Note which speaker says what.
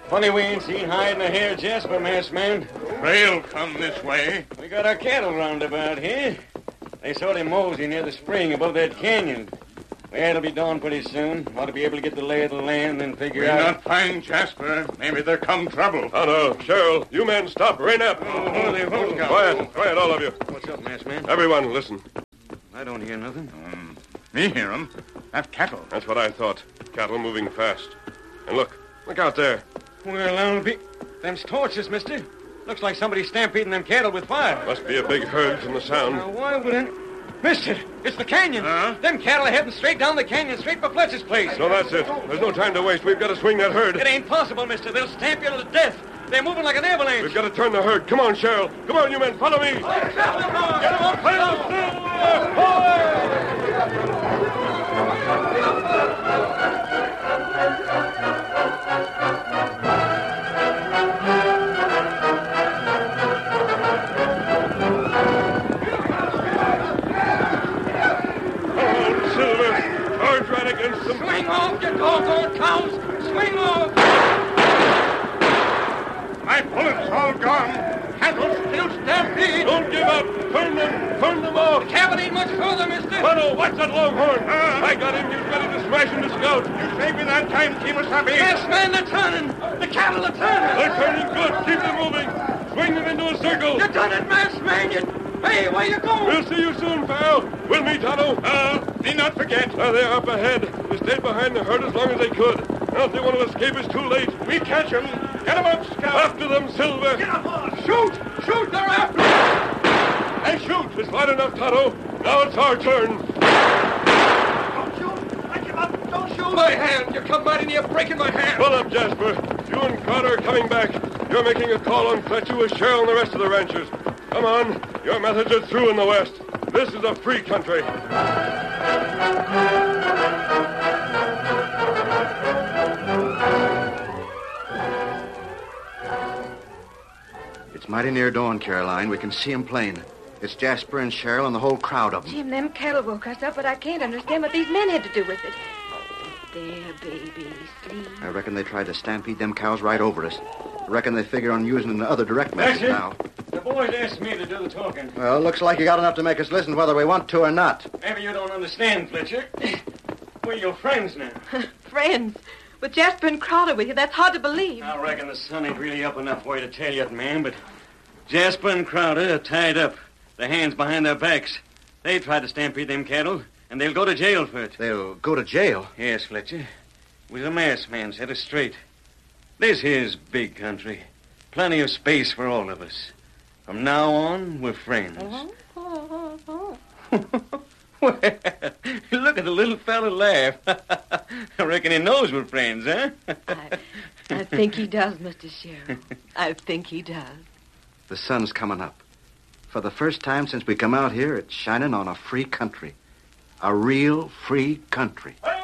Speaker 1: Funny we ain't seen hide nor hair Jasper, masked man.
Speaker 2: They'll come this way.
Speaker 1: We got our cattle round about here. They saw them mosey near the spring above that canyon. Well, it'll be dawn pretty soon. Ought to be able to get the lay of the land and figure
Speaker 2: We'll
Speaker 1: out...
Speaker 2: not find Jasper. Maybe there come trouble.
Speaker 3: Tonto, Cheryl, you men stop. Rein up. Quiet, all of you.
Speaker 1: What's up, masked man?
Speaker 3: Everyone, listen.
Speaker 1: I don't hear nothing.
Speaker 2: Me hear 'em. That cattle.
Speaker 3: That's what I thought. Cattle moving fast. And look out there.
Speaker 1: Well, I'll be... Them's torches, mister. Looks like somebody stampeding them cattle with fire.
Speaker 3: Must be a big herd from the sound.
Speaker 1: Now, why would any... Mister, it's the canyon. Them cattle are heading straight down the canyon, straight for Fletcher's place.
Speaker 3: So that's it. There's no time to waste. We've got to swing that herd.
Speaker 1: It ain't possible, mister. They'll stamp you to death. They're moving like an avalanche.
Speaker 3: We've got to turn the herd. Come on, Cheryl. Come on, you men. Follow me. Get them on.
Speaker 1: Swing off, you doggone cows! Swing off!
Speaker 2: My bullets all gone. Cattle still stampede.
Speaker 3: Don't give up. Turn them off.
Speaker 1: The cabin ain't much further, mister.
Speaker 3: Tonto, watch that longhorn. I got him. He's ready to smash into Scout.
Speaker 2: You saved me that time, Kemosabe.
Speaker 1: Masked man, they're turning. The cattle are turning.
Speaker 3: They're turning good. Keep them moving. Swing them into a circle.
Speaker 1: You done it, masked man. Hey, where you going?
Speaker 3: We'll see you soon, pal. We'll meet, Tonto.
Speaker 2: Need not forget.
Speaker 3: They're up ahead. They stayed behind the herd as long as they could. Now, if they want to escape, it's too late.
Speaker 2: We catch 'em. Get 'em up, Scout.
Speaker 3: After them, Silver.
Speaker 2: Get up on.
Speaker 3: Shoot! They're after us. Hey, shoot! It's light enough, Tonto. Now it's our turn.
Speaker 2: Don't shoot. Wake him up. Don't shoot.
Speaker 1: My hand. You come mighty near breaking my hand.
Speaker 3: Pull up, Jasper. You and Carter are coming back. You're making a call on Fletcher with Cheryl and the rest of the ranchers. Come on. Your methods are through in the West. This is a free country.
Speaker 4: It's mighty near dawn, Caroline. We can see 'em plain. It's Jasper and Cheryl and the whole crowd of them.
Speaker 5: Jim, them cattle woke us up, but I can't understand what these men had to do with it. There, baby, sleep.
Speaker 4: I reckon they tried to stampede them cows right over us. I reckon they figure on using the other direct message
Speaker 1: Fletcher,
Speaker 4: now.
Speaker 1: the boys asked me to do the talking.
Speaker 4: Well, looks like you got enough to make us listen whether we want to or not.
Speaker 1: Maybe you don't understand, Fletcher. We're your friends now.
Speaker 5: Friends. With Jasper and Crowder with you, that's hard to believe.
Speaker 1: I reckon the sun ain't really up enough for you to tell you it, man, but Jasper and Crowder are tied up. Their hands behind their backs. They tried to stampede them cattle, and they'll go to jail for it.
Speaker 4: They'll go to jail?
Speaker 1: Yes, Fletcher. We the masked man set us straight. This here's big country. Plenty of space for all of us. From now on, we're friends. Well, look at the little fella laugh. I reckon he knows we're friends, huh?
Speaker 5: I think he does, Mr. Sheriff. I think he does.
Speaker 4: The sun's coming up. For the first time since we come out here, it's shining on a free country. A real free country.